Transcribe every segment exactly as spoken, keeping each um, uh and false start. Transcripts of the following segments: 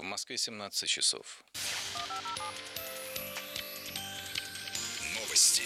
В Москве семнадцать часов. Новости.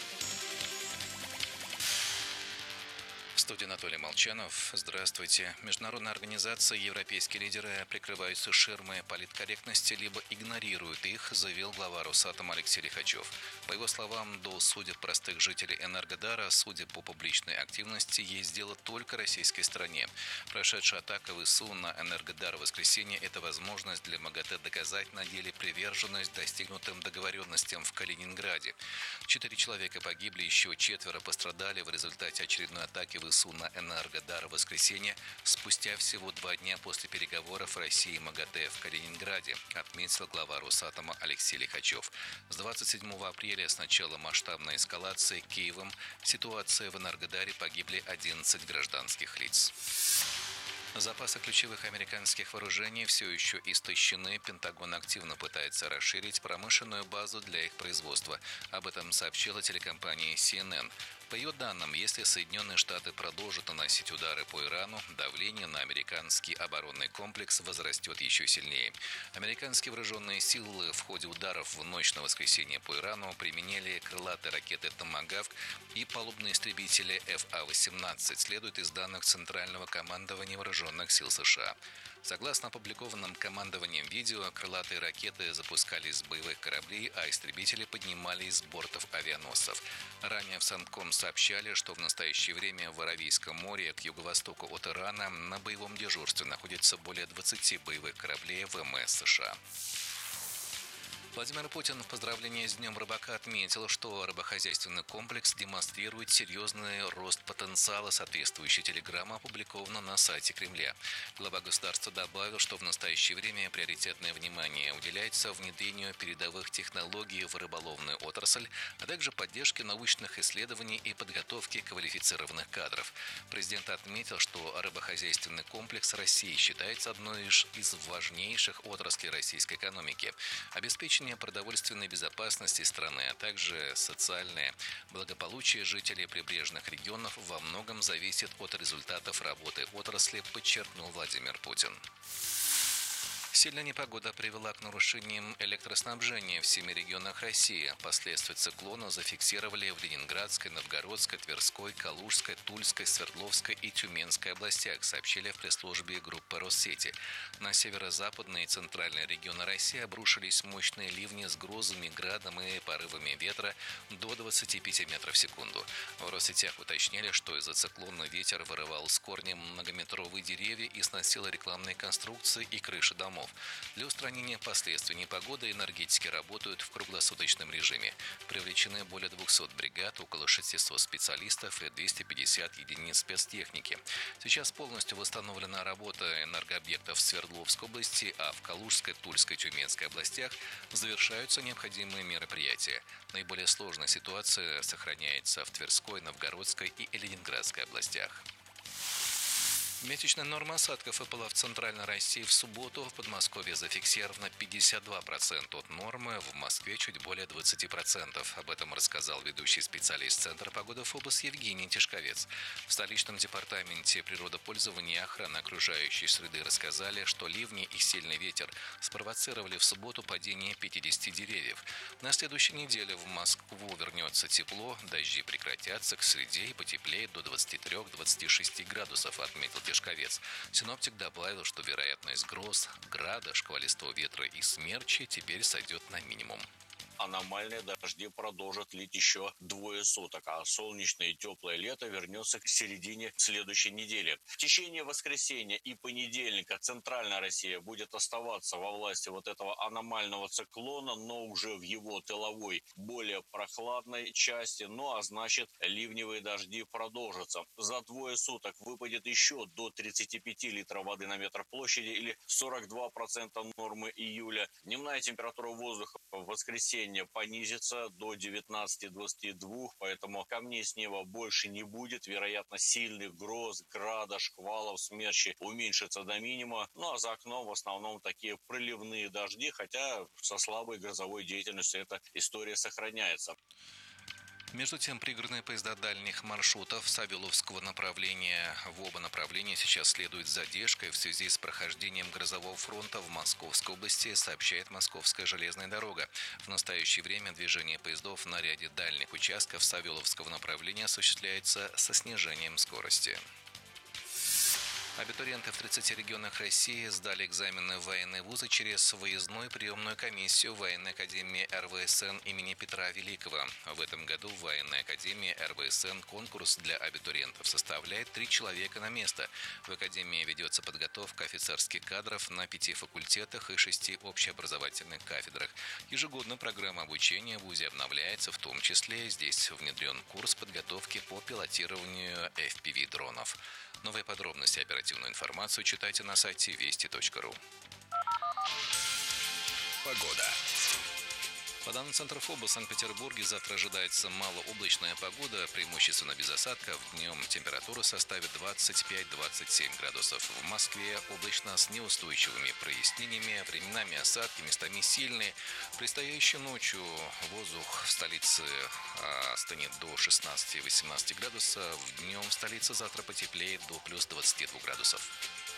В студии Анатолий Молчанов. Здравствуйте. Международные организации, европейские лидеры прикрываются ширмой политкорректности, либо игнорируют их, заявил глава Росатома Алексей Лихачев. По его словам, до судеб простых жителей Энергодара, судеб по публичной активности, есть дело только российской стороне. Прошедшая атака ВСУ на Энергодар в воскресенье – это возможность для МАГАТЭ доказать на деле приверженность достигнутым договоренностям в Калининграде. Четыре человека погибли, еще четверо пострадали в результате очередной атаки ВСУ на Энергодар в воскресенье спустя всего два дня после переговоров России и МАГАТЭ в Калининграде, отметил глава Росатома Алексей Лихачев. С двадцать седьмого апреля, с начала масштабной эскалации Киевом, ситуация в Энергодаре погибли одиннадцать гражданских лиц. Запасы ключевых американских вооружений все еще истощены. Пентагон активно пытается расширить промышленную базу для их производства. Об этом сообщила телекомпания си эн эн. По ее данным, если Соединенные Штаты продолжат наносить удары по Ирану, давление на американский оборонный комплекс возрастет еще сильнее. Американские вооруженные силы в ходе ударов в ночь на воскресенье по Ирану применили крылатые ракеты «Томагавк» и палубные истребители эф а восемнадцать, следует из данных Центрального командования вооруженных сил США. Согласно опубликованным командованием видео, крылатые ракеты запускались с боевых кораблей, а истребители поднимались с бортов авианосцев. Ранее в Сантком сообщали, что в настоящее время в Аравийском море к юго-востоку от Ирана на боевом дежурстве находится более двадцати боевых кораблей вэ эм эс США. Владимир Путин в поздравлении с Днем рыбака отметил, что рыбохозяйственный комплекс демонстрирует серьезный рост потенциала. Соответствующая телеграмма опубликована на сайте Кремля. Глава государства добавил, что в настоящее время приоритетное внимание уделяется внедрению передовых технологий в рыболовную отрасль, а также поддержке научных исследований и подготовке квалифицированных кадров. Президент отметил, что рыбохозяйственный комплекс России считается одной из важнейших отраслей российской экономики. Обеспечение продовольственной безопасности страны, а также социальное благополучие жителей прибрежных регионов во многом зависит от результатов работы отрасли, подчеркнул Владимир Путин. Сильная непогода привела к нарушениям электроснабжения в семи регионах России. Последствия циклона зафиксировали в Ленинградской, Новгородской, Тверской, Калужской, Тульской, Свердловской и Тюменской областях, сообщили в пресс-службе группы Россети. На северо-западные и центральные регионы России обрушились мощные ливни с грозами, градом и порывами ветра до двадцати пяти метров в секунду. В Россетях уточнили, что из-за циклона ветер вырывал с корнем многометровые деревья и сносил рекламные конструкции и крыши домов. Для устранения последствий непогоды энергетики работают в круглосуточном режиме. Привлечены более двухсот бригад, около шестисот специалистов и двухсот пятидесяти единиц спецтехники. Сейчас полностью восстановлена работа энергообъектов в Свердловской области, а в Калужской, Тульской, Тюменской областях завершаются необходимые мероприятия. Наиболее сложная ситуация сохраняется в Тверской, Новгородской и Ленинградской областях. Месячная норма осадков выпала в Центральной России в субботу. В Подмосковье зафиксировано пятьдесят два процента от нормы, в Москве чуть более двадцати процентов. Об этом рассказал ведущий специалист Центра погоды ФОБОС Евгений Тишковец. В столичном департаменте природопользования и охраны окружающей среды рассказали, что ливни и сильный ветер спровоцировали в субботу падение пятидесяти деревьев. На следующей неделе в Москву вернется тепло, дожди прекратятся, к среде и потеплеет до двадцати трёх — двадцати шести градусов, отметил Тишковец. Синоптик добавил, что вероятность гроз, града, шквалистого ветра и смерчи теперь сойдет на минимум. Аномальные дожди продолжат лить еще двое суток, а солнечное и теплое лето вернется к середине следующей недели. В течение воскресенья и понедельника Центральная Россия будет оставаться во власти вот этого аномального циклона, но уже в его тыловой, более прохладной части, ну а значит ливневые дожди продолжатся. За двое суток выпадет еще до тридцати пяти литров воды на метр площади или сорок два процента нормы июля. Дневная температура воздуха в воскресенье понизится до девятнадцати — двадцати двух, поэтому камней с неба больше не будет. Вероятно, сильных гроз, града, шквалов, смерчи уменьшится до минимума. Ну а за окном в основном такие проливные дожди, хотя со слабой грозовой деятельностью эта история сохраняется. Между тем, пригородные поезда дальних маршрутов Савеловского направления в оба направления сейчас следуют с задержкой в связи с прохождением грозового фронта в Московской области, сообщает Московская железная дорога. В настоящее время движение поездов на ряде дальних участков Савеловского направления осуществляется со снижением скорости. Абитуриенты в тридцати регионах России сдали экзамены в военные вузы через выездную приемную комиссию Военной академии эр вэ эс эн имени Петра Великого. В этом году в Военной академии эр вэ эс эн конкурс для абитуриентов составляет три человека на место. В академии ведется подготовка офицерских кадров на пяти факультетах и шести общеобразовательных кафедрах. Ежегодно программа обучения в вузе обновляется, в том числе здесь внедрен курс подготовки по пилотированию эф пи ви-дронов. Новые подробности, оперативную информацию читайте на сайте вести точка ру. Погода. По данным Центра ФОБа, в Санкт-Петербурге завтра ожидается малооблачная погода, преимущественно без осадков. Днем температура составит двадцать пять - двадцать семь градусов. В Москве облачно с неустойчивыми прояснениями, временами осадки, местами сильные. Предстоящей ночью воздух в столице станет до шестнадцати - восемнадцати градусов. Днем в столице завтра потеплеет до плюс двадцати двух градусов.